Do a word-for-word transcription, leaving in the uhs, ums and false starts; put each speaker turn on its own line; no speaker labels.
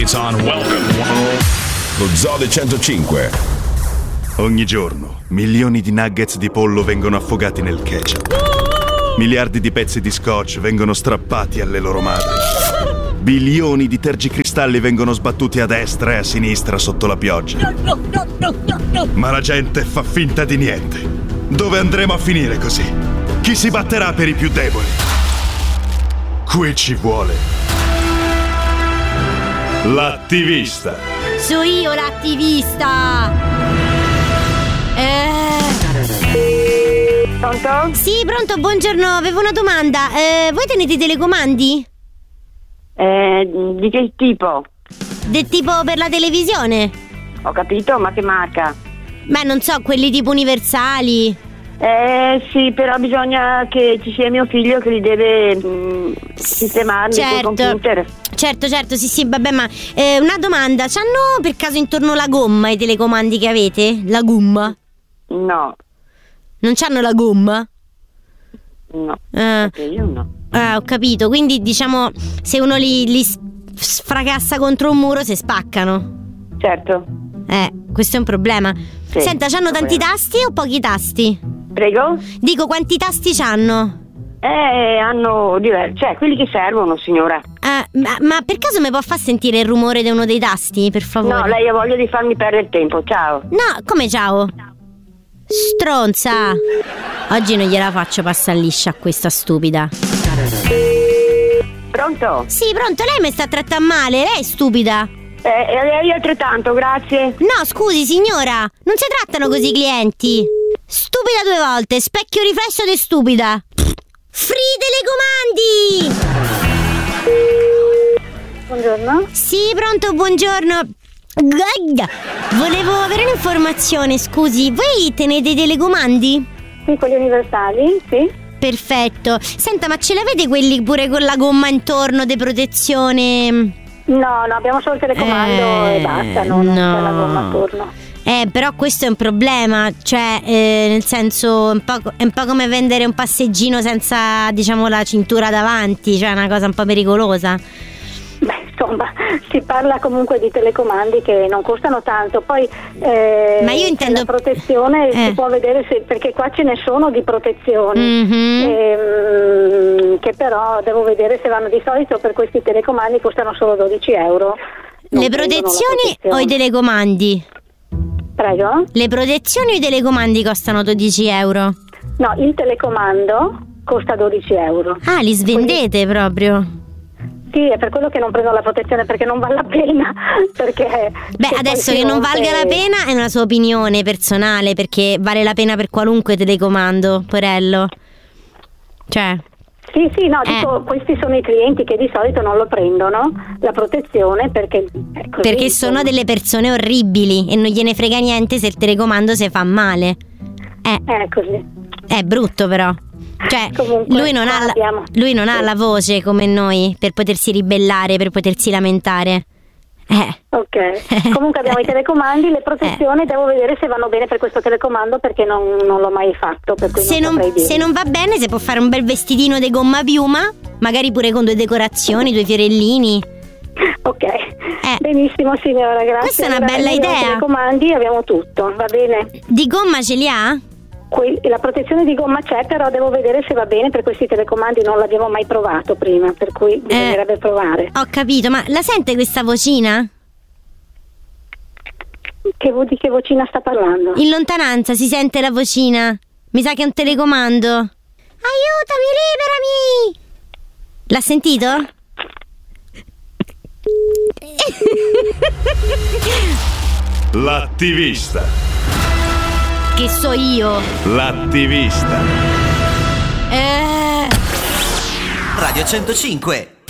It's on, welcome.
Lo Zoo del centocinque.
Ogni giorno milioni di nuggets di pollo vengono affogati nel ketchup. Miliardi di pezzi di scotch vengono strappati alle loro madri. Bilioni di tergicristalli vengono sbattuti a destra e a sinistra sotto la pioggia. Ma la gente fa finta di niente. Dove andremo a finire così? Chi si batterà per i più deboli? Qui ci vuole l'attivista.
So io l'attivista. Eh...
Pronto?
Sì, pronto, buongiorno, avevo una domanda. Eh, voi tenete i telecomandi?
Eh, di che tipo?
Del tipo per la televisione?
Ho capito, ma che marca?
Beh, non so, quelli tipo universali.
Eh sì, però bisogna che ci sia mio figlio che li deve mh, sistemarli
Certo.
col computer.
Certo, certo, sì, sì, vabbè, ma eh, una domanda, c'hanno per caso intorno la gomma i telecomandi che avete? La gomma?
No,
Non c'hanno la gomma?
no,
Ah,
perché io no.
ah, ho capito, quindi diciamo se uno li, li s- sfracassa contro un muro si spaccano.
Certo.
Eh, questo è un problema.
Sì,
Senta, c'hanno
problema.
tanti tasti o pochi tasti?
Prego?
Dico, quanti tasti c'hanno?
Eh, hanno diversi, cioè quelli che servono, signora.
Ah, ma, ma per caso mi può far sentire il rumore di uno dei tasti, per favore?
No, lei ha voglia di farmi perdere il tempo, ciao.
No, come ciao? Stronza! Oggi non gliela faccio passare liscia a questa stupida.
Pronto?
Sì, pronto, lei mi sta trattando male, lei è stupida.
Eh, e lei altrettanto, grazie.
No, scusi signora, non si trattano così i clienti. Stupida due volte, specchio riflesso di stupida. Free telecomandi!
Buongiorno.
Sì, pronto, buongiorno. Gagga. Volevo avere un'informazione, scusi, voi tenete i telecomandi?
Sì, quelli universali, sì.
Perfetto. Senta, ma ce l'avete quelli pure con la gomma intorno di protezione?
No, no, abbiamo solo il telecomando
Eh,
e basta, no, non
no.
c'è la gomma attorno.
Eh, però questo è un problema, cioè, eh, nel senso, è un, po', è un po' come vendere un passeggino senza, diciamo, la cintura davanti, cioè una cosa un po' pericolosa.
Beh, insomma, si parla comunque di telecomandi che non costano tanto, poi eh,
Ma io intendo-
la protezione
Eh.
si può vedere se, perché qua ce ne sono di protezioni,
Mhm.
ehm, che però devo vedere se vanno di solito per questi telecomandi costano solo dodici euro. Non
Le
prendono la
protezioni o
protezione.
i telecomandi?
Prego?
Le protezioni o i telecomandi costano dodici euro?
No, il telecomando costa dodici euro.
Ah, li svendete proprio?
Sì, è per quello che non prendo la protezione, perché non vale la pena. Perché
Beh,
se
adesso
poi si
che non
rompe-
valga la pena è una sua opinione personale, perché vale la pena per qualunque telecomando, porello. Cioè,
Sì, sì, no,
Eh.
dico, questi sono i clienti che di solito non lo prendono, la protezione, perché è così,
perché
insomma.
sono delle persone orribili e non gliene frega niente se il telecomando si fa male. Eh,
È così.
è brutto però. Cioè,
Comunque,
lui non, ha la,
abbiamo-
lui non ha
sì.
la voce come noi per potersi ribellare, per potersi lamentare. Eh.
Ok, comunque abbiamo i telecomandi, le protezioni, devo vedere se vanno bene per questo telecomando, perché non, non l'ho mai fatto, per cui
Se
non
non,
saprei dire.
se non va bene, si può fare un bel vestitino di gomma piuma, magari pure con due decorazioni, due fiorellini.
Ok, benissimo signora, grazie.
Questa è una
Allora,
bella
noi abbiamo
idea.
i telecomandi, abbiamo tutto, va bene?
Di gomma ce li ha?
Que- la protezione di gomma c'è, però devo vedere se va bene per questi telecomandi, non l'abbiamo mai provato prima, per cui bisognerebbe provare.
Ho capito, ma la sente questa vocina?
Che vo- di che vocina sta parlando?
In lontananza si sente la vocina. Mi sa che è un telecomando. Aiutami, liberami! L'ha sentito?
L'attivista.
Che so io.
L'attivista.
Eh...
Radio centocinque.